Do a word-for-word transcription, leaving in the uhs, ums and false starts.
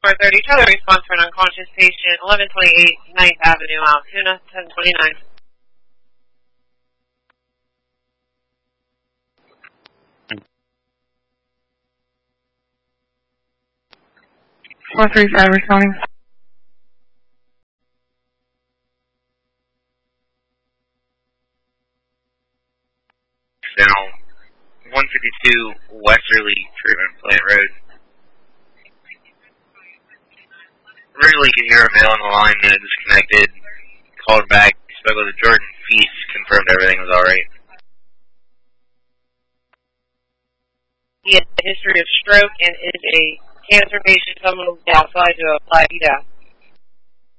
four thirty, try the response for an unconscious patient, eleven twenty-eight ninth Avenue, Altoona, ten twenty-nine. four three five responding. Now, one fifty-two Westerly Treatment Plant Road. Originally could hear a male on the line, then it disconnected, called back, spoke with Jordan Feast, confirmed everything was alright. He has a history of stroke and is a cancer patient. Someone will be outside to apply P D A.